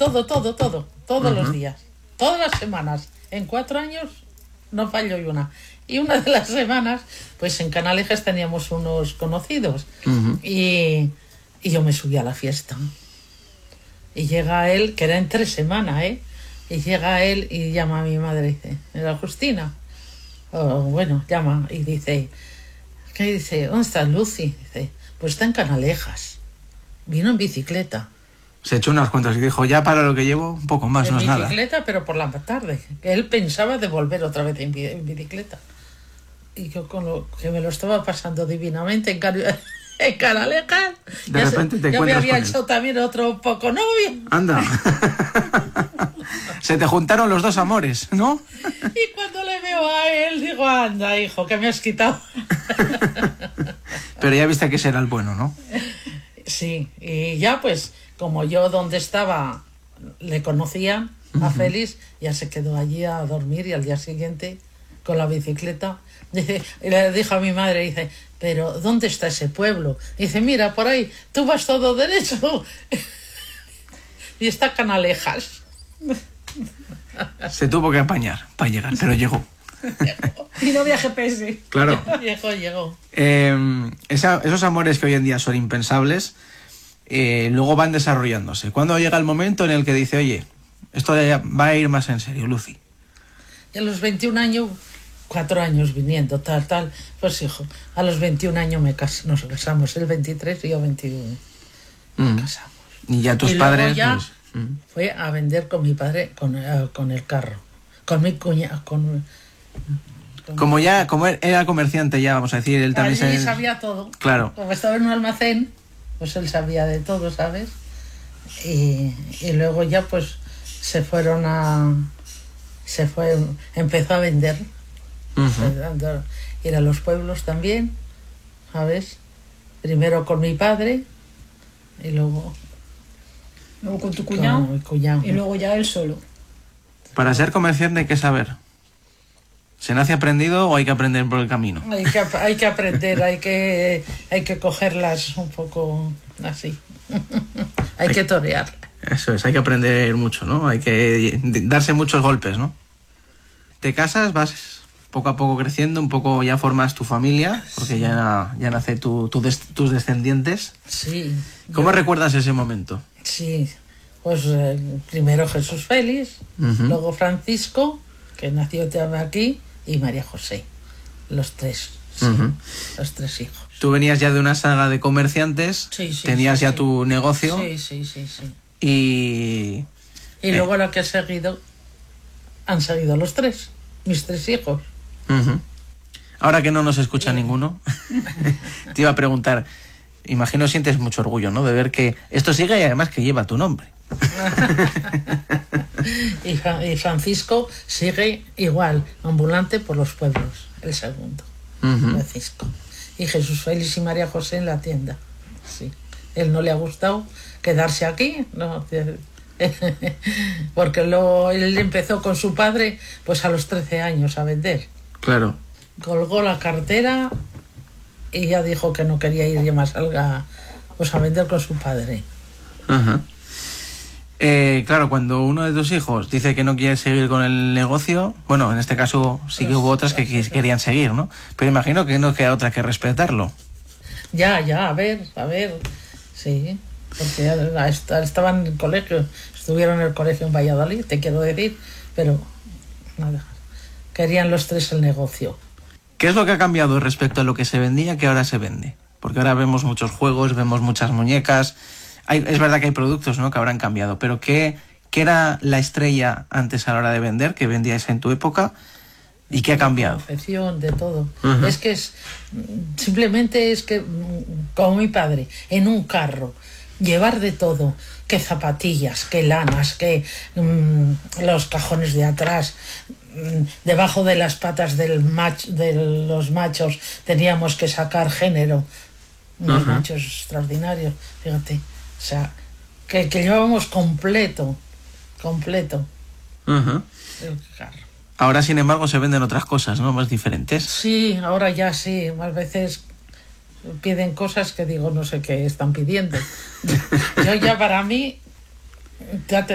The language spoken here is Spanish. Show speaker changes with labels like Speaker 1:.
Speaker 1: todos los días, todas las semanas. En 4 años no falló una. Y una de las semanas, pues en Canalejas teníamos unos conocidos y yo me subí a la fiesta. Y llega él, que era en 3 semanas, y llega él y llama a mi madre y dice, ¿era Justina? Llama y dice, ¿qué dice? ¿Dónde está Lucy? Dice, pues está en Canalejas. Vino en bicicleta.
Speaker 2: Se echó unas cuantas y dijo, ya para lo que llevo, un poco más, no es nada.
Speaker 1: En bicicleta, pero por la tarde. Él pensaba de volver otra vez en bicicleta. Y yo con lo que me lo estaba pasando divinamente en Canalejas,
Speaker 2: de repente te encuentras
Speaker 1: yo me había
Speaker 2: con
Speaker 1: hecho
Speaker 2: él.
Speaker 1: También otro poco novio.
Speaker 2: Anda. Se te juntaron los dos amores, ¿no?
Speaker 1: Y cuando le veo a él, digo, anda, hijo, que me has quitado.
Speaker 2: Pero ya viste que ese era el bueno, ¿no?
Speaker 1: Sí, y ya pues, como yo donde estaba le conocían a Félix, ya se quedó allí a dormir y al día siguiente con la bicicleta. Dice, y le dijo a mi madre, dice, pero ¿dónde está ese pueblo? Dice, mira, por ahí, tú vas todo derecho y está Canalejas.
Speaker 2: Se tuvo que apañar para llegar, pero llegó.
Speaker 3: Y no había GPS.
Speaker 2: Claro.
Speaker 1: Llegó.
Speaker 2: Esos amores que hoy en día son impensables, luego van desarrollándose. ¿Cuándo llega el momento en el que dice, oye, esto va a ir más en serio, Lucy?
Speaker 1: Y a los 21 años, 4 años viniendo, tal, pues hijo, a los 21 años nos casamos, él 23 y yo 21. Nos casamos.
Speaker 2: Y ya tus
Speaker 1: y
Speaker 2: padres...
Speaker 1: Ya
Speaker 2: pues,
Speaker 1: fue a vender con mi padre con el carro, con mi cuñada,
Speaker 2: como era comerciante ya, vamos a decir, él también
Speaker 1: sabía todo.
Speaker 2: Claro.
Speaker 1: Como estaba en un almacén, pues él sabía de todo, ¿sabes? Y luego ya pues empezó a vender. Ir a los pueblos también, ¿sabes? Primero con mi padre y luego
Speaker 3: con tu cuñado,
Speaker 1: con mi cuñado.
Speaker 3: Y luego ya él solo.
Speaker 2: Para ser comerciante hay que saber. ¿Se nace aprendido o hay que aprender por el camino?
Speaker 1: Hay que aprender, hay que cogerlas un poco así. hay que torear.
Speaker 2: Eso es, hay que aprender mucho, ¿no? Hay que darse muchos golpes, ¿no? Te casas, vas poco a poco creciendo, un poco ya formas tu familia, porque ya nace tus descendientes.
Speaker 1: Sí.
Speaker 2: ¿Cómo recuerdas ese momento?
Speaker 1: Sí, pues primero Jesús Félix, luego Francisco, que nació aquí, y María José, los 3, sí, los 3 hijos.
Speaker 2: Tú venías ya de una saga de comerciantes, tenías ya tu negocio.
Speaker 1: Sí.
Speaker 2: Y
Speaker 1: luego lo que han seguido los 3, mis 3 hijos.
Speaker 2: Ahora que no nos escucha ninguno, te iba a preguntar, imagino sientes mucho orgullo, ¿no? De ver que esto sigue y además que lleva tu nombre.
Speaker 1: y Francisco sigue igual, ambulante por los pueblos, el segundo, Francisco. Y Jesús Félix y María José en la tienda. Sí. Él no le ha gustado quedarse aquí, no, porque él empezó con su padre pues a los 13 años a vender.
Speaker 2: Claro.
Speaker 1: Colgó la cartera y ya dijo que no quería ir más a vender con su padre.
Speaker 2: Claro, cuando uno de tus hijos dice que no quiere seguir con el negocio, bueno, en este caso sí que hubo otras que querían seguir, ¿no? Pero imagino que no queda otra que respetarlo.
Speaker 1: Ya, a ver, sí, porque estaban en el colegio, estuvieron en el colegio en Valladolid, te quiero decir, pero nada, querían los 3 el negocio.
Speaker 2: ¿Qué es lo que ha cambiado respecto a lo que se vendía que ahora se vende? Porque ahora vemos muchos juegos, vemos muchas muñecas. Es verdad que hay productos, ¿no?, que habrán cambiado, pero ¿qué era la estrella antes a la hora de vender, que vendíais en tu época, y qué ha cambiado?
Speaker 1: Confección, de todo. Es que simplemente es que, como mi padre, en un carro, llevar de todo, que zapatillas, que lanas, que los cajones de atrás, debajo de las patas de los machos teníamos que sacar género, unos machos extraordinarios, fíjate, o sea, que llevábamos completo el carro.
Speaker 2: Ahora, sin embargo, se venden otras cosas, ¿no?, más diferentes.
Speaker 1: Sí, ahora ya sí, más veces piden cosas que digo, no sé qué están pidiendo. Yo ya, para mí, ya te